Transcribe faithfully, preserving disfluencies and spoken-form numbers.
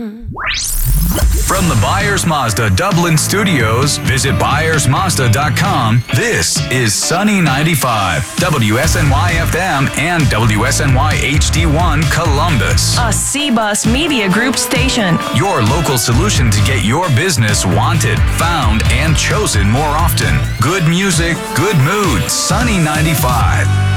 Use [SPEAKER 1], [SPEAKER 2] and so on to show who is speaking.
[SPEAKER 1] From the Byers Mazda Dublin studios, visit byers mazda dot com. This is Sunny ninety-five, W S N Y F M and W S N Y H D one Columbus.
[SPEAKER 2] A C-Bus Media Group station.
[SPEAKER 1] Your local solution to get your business wanted, found, and chosen more often. Good music, good mood. Sunny ninety-five.